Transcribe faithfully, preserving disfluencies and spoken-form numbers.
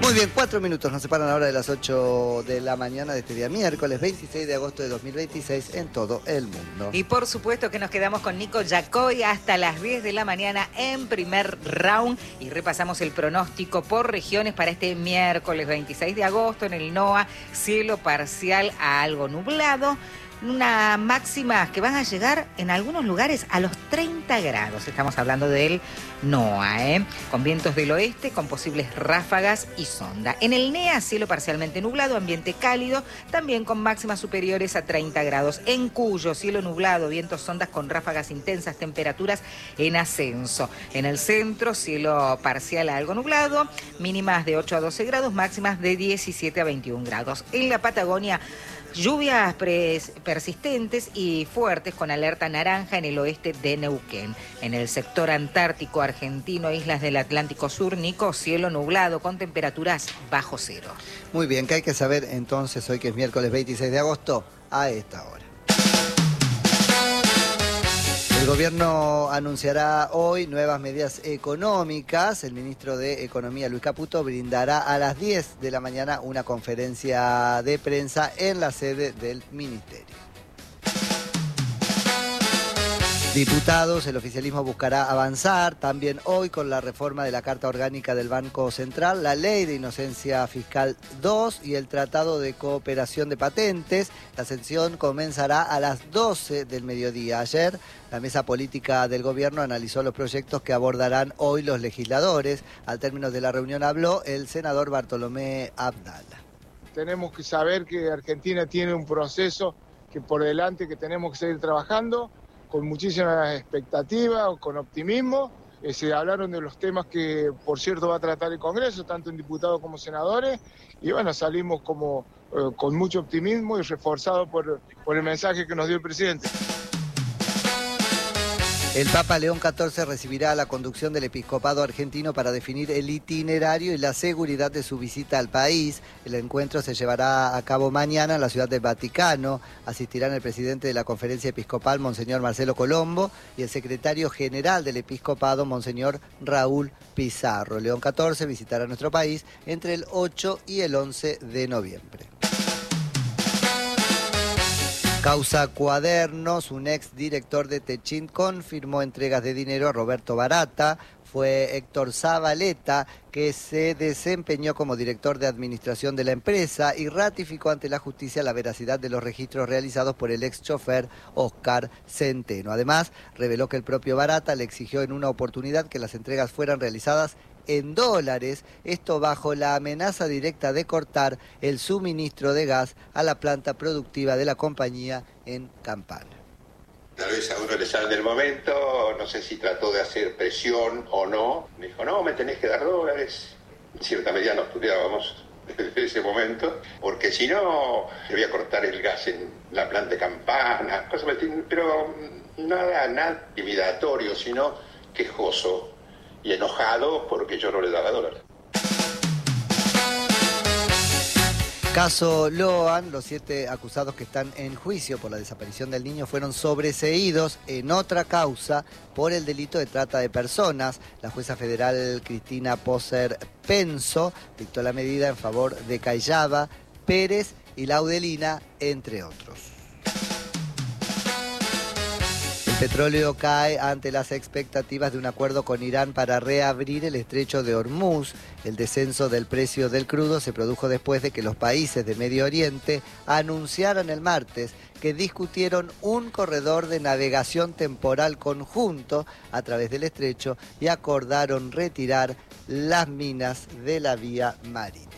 Muy bien, cuatro minutos nos separan ahora de las ocho de la mañana de este día miércoles veintiséis de agosto de dos mil veintiséis en todo el mundo. Y por supuesto que nos quedamos con Nico Yacoy hasta las diez de la mañana en primer round y repasamos el pronóstico por regiones para este miércoles veintiséis de agosto en el NOA, cielo parcial a algo nublado. Una máxima que van a llegar en algunos lugares a los treinta grados. Estamos hablando del NOA, ¿eh? Con vientos del oeste, con posibles ráfagas y sonda. En el NEA, cielo parcialmente nublado, ambiente cálido, también con máximas superiores a treinta grados. En Cuyo, cielo nublado, vientos sondas con ráfagas intensas, temperaturas en ascenso. En el centro, cielo parcial a algo nublado, mínimas de ocho a doce grados, máximas de diecisiete a veintiún grados. En la Patagonia, lluvias persistentes y fuertes con alerta naranja en el oeste de Neuquén. En el sector antártico argentino, islas del Atlántico Sur, Nico, cielo nublado con temperaturas bajo cero. Muy bien, ¿qué hay que saber entonces hoy que es miércoles veintiséis de agosto a esta hora? El gobierno anunciará hoy nuevas medidas económicas. El ministro de Economía, Luis Caputo, brindará a las diez de la mañana una conferencia de prensa en la sede del ministerio. Diputados, el oficialismo buscará avanzar también hoy con la reforma de la Carta Orgánica del Banco Central, la Ley de Inocencia Fiscal dos y el Tratado de Cooperación de Patentes. La sesión comenzará a las doce del mediodía. Ayer, la mesa política del gobierno analizó los proyectos que abordarán hoy los legisladores. Al término de la reunión habló el senador Bartolomé Abdala. Tenemos que saber que Argentina tiene un proceso que por delante que tenemos que seguir trabajando con muchísimas expectativas, con optimismo. Eh, se hablaron de los temas que, por cierto, va a tratar el Congreso, tanto en diputados como senadores, y bueno, salimos como eh, con mucho optimismo y reforzados por, por el mensaje que nos dio el presidente. El Papa León catorce recibirá la conducción del episcopado argentino para definir el itinerario y la seguridad de su visita al país. El encuentro se llevará a cabo mañana en la Ciudad del Vaticano. Asistirán el presidente de la Conferencia Episcopal, Monseñor Marcelo Colombo, y el secretario general del episcopado, Monseñor Raúl Pizarro. León catorce visitará nuestro país entre el ocho y el once de noviembre. Causa Cuadernos, un ex director de Techint confirmó entregas de dinero a Roberto Barata. Fue Héctor Zabaleta, que se desempeñó como director de administración de la empresa y ratificó ante la justicia la veracidad de los registros realizados por el ex chofer Oscar Centeno. Además, reveló que el propio Barata le exigió en una oportunidad que las entregas fueran realizadas en dólares, esto bajo la amenaza directa de cortar el suministro de gas a la planta productiva de la compañía en Campana. Tal vez a uno le sale del momento, no sé si trató de hacer presión o no. Me dijo, no, me tenés que dar dólares. En cierta medida nos estudiábamos desde ese momento, porque si no, le voy a cortar el gas en la planta de Campana, cosas, pero nada, nada intimidatorio, sino quejoso y enojado porque yo no le daba dólares. Caso Loan, los siete acusados que están en juicio por la desaparición del niño fueron sobreseídos en otra causa por el delito de trata de personas. La jueza federal Cristina Poser Penso dictó la medida en favor de Cayaba, Pérez y Laudelina, entre otros. El petróleo cae ante las expectativas de un acuerdo con Irán para reabrir el estrecho de Hormuz. El descenso del precio del crudo se produjo después de que los países de Medio Oriente anunciaran el martes que discutieron un corredor de navegación temporal conjunto a través del estrecho y acordaron retirar las minas de la vía marítima.